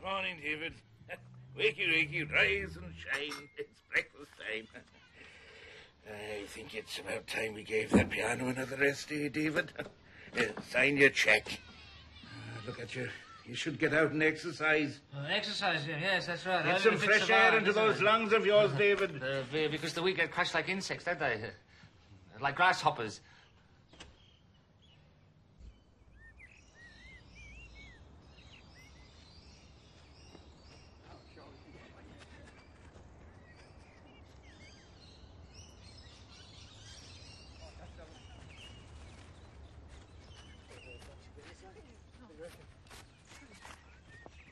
Morning, David. Wakey, wakey, rise and shine. It's breakfast time. I think it's about time we gave that piano another rest, David? Sign your check. Look at you. You should get out and exercise. Exercise, yes, that's right. Get some fresh air into those lungs of yours, David. Because the weak get crushed like insects, don't they? Like grasshoppers.